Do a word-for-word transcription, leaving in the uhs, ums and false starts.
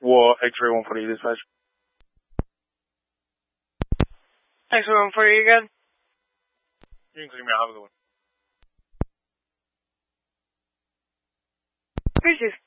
War X-ray one forty dispatch. X-ray one forty again. You can clear me out. Have a good one. Appreciate it.